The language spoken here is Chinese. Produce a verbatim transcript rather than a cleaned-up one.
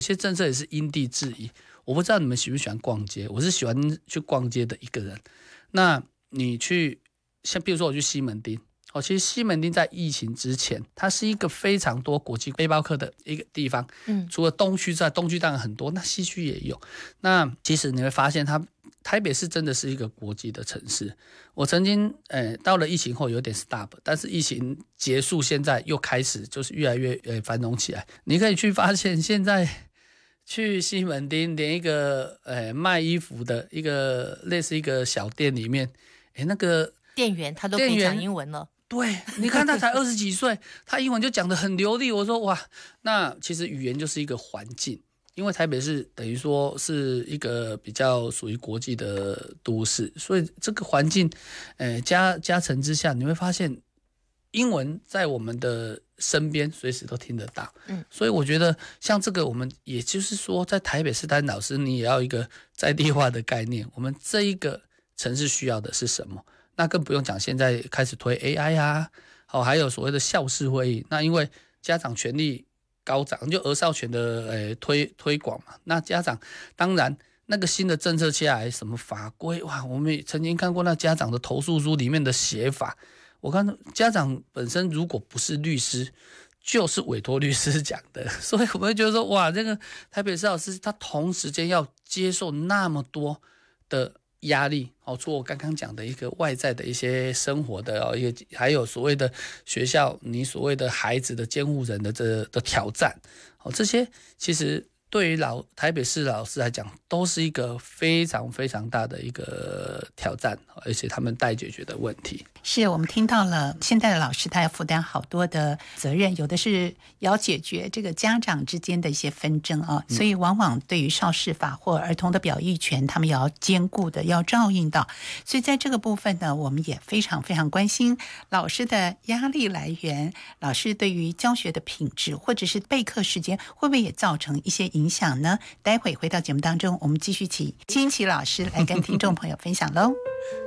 有些政策也是因地制宜。我不知道你们喜不喜欢逛街，我是喜欢去逛街的一个人。那你去，像比如说我去西门町。哦，其实西门町在疫情之前，它是一个非常多国际背包客的一个地方。嗯，除了东区之外，东区当然很多，那西区也有。那其实你会发现它，台北市真的是一个国际的城市。我曾经，呃，到了疫情后有点 stop， 但是疫情结束，现在又开始就是越来越呃繁荣起来。你可以去发现，现在去西门町，连一个呃卖衣服的一个类似一个小店里面，哎，那个店员他都可以讲英文了。 对，你看他才二十几岁，他英文就讲得很流利。我说哇，那其实语言就是一个环境，因为台北市等于说是一个比较属于国际的都市，所以这个环境，呃，加加成之下，你会发现英文在我们的身边随时都听得到。嗯，所以我觉得像这个，我们也就是说，在台北市当老师，你也要一个在地化的概念。我们这一个城市需要的是什么？那更不用讲，现在开始推 A I 啊，好，还有所谓的校事会议。那因为家长权力高涨，就儿少权的、欸、推推广嘛。那家长当然那个新的政策下来，什么法规哇，我们也曾经看过那家长的投诉书里面的写法。我看家长本身如果不是律师，就是委托律师讲的，所以我们会觉得说，哇，这个台北市老师他同时间要接受那么多的压力，哦，除我刚刚讲的一个外在的一些生活的，哦，一个还有所谓的学校，你所谓的孩子的监护人的这的挑战，哦，这些其实对于老台北市老师来讲，都是一个非常非常大的一个挑战，而且他们待解决的问题。 是我们听到了，现在的老师他要负担好多的责任，有的是要解决这个家长之间的一些纷争啊，所以往往对于少事法或儿童的表意权，他们也要兼顾的，要照应到。所以在这个部分呢，我们也非常非常关心老师的压力来源，老师对于教学的品质或者是备课时间会不会也造成一些影响呢？待会回到节目当中，我们继续请金奇老师来跟听众朋友分享喽。